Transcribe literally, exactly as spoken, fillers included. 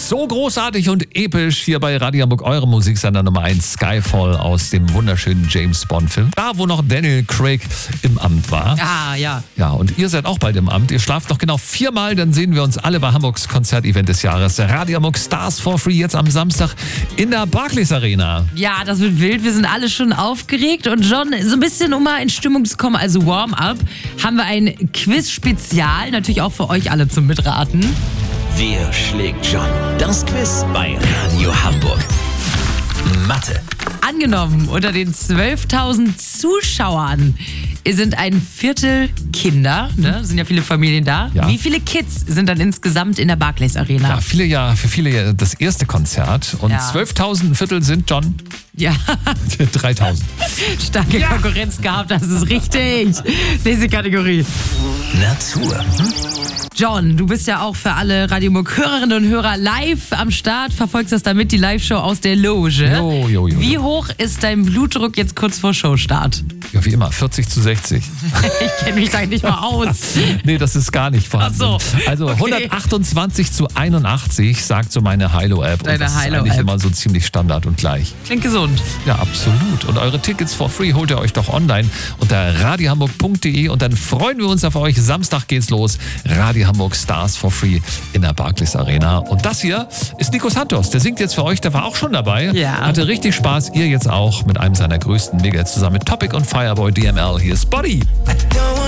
So großartig und episch hier bei Radio Hamburg, eure Musiksender Nummer eins, Skyfall aus dem wunderschönen James Bond Film. Da, wo noch Daniel Craig im Amt war. Ah, ja. Ja, und ihr seid auch bald im Amt. Ihr schlaft noch genau viermal, dann sehen wir uns alle bei Hamburgs Konzertevent des Jahres. Radio Hamburg Stars for Free jetzt am Samstag in der Barclays Arena. Ja, das wird wild. Wir sind alle schon aufgeregt. Und John, so ein bisschen, um mal in Stimmung zu kommen, also Warm-up, haben wir ein Quiz-Spezial, natürlich auch für euch alle zum Mitraten. Wer schlägt John? Das Quiz bei Radio Hamburg. Mathe. Angenommen, unter den zwölftausend Zuschauern sind ein Viertel Kinder, ne? Sind ja viele Familien da. Ja. Wie viele Kids sind dann insgesamt in der Barclays Arena? Ja, viele ja, für viele ja das erste Konzert. Und Ja. zwölftausend ein Viertel sind, John, Ja, dreitausend. starke Konkurrenz gehabt, das ist richtig. Nächste Kategorie. Natur. John, du bist ja auch für alle Radio Hamburg Hörerinnen und Hörer live am Start, verfolgst das damit, die Live-Show aus der Loge. Jo, jo, jo. Wie hoch ist dein Blutdruck jetzt kurz vor Showstart? Ja, wie immer, vierzig zu sechzig. Ich kenne mich da nicht mal aus. Nee, das ist gar nicht vorhanden. Ach so, Also okay. hundertachtundzwanzig zu einundachtzig, sagt so meine Hilo-App. Und Deine das ist Hilo-App. eigentlich immer so ziemlich Standard und gleich. Klingt gesund. Ja, absolut. Und eure Tickets for free holt ihr euch doch online unter radiohamburg punkt de und dann freuen wir uns auf euch. Samstag geht's los. Radio Hamburg Stars for Free in der Barclays Arena. Und das hier ist Nico Santos. Der singt jetzt für euch. Der war auch schon dabei. Ja. Hatte richtig Spaß. Ihr jetzt auch mit einem seiner größten Mega zusammen mit Topic und Fireboy D M L. Hier ist Body.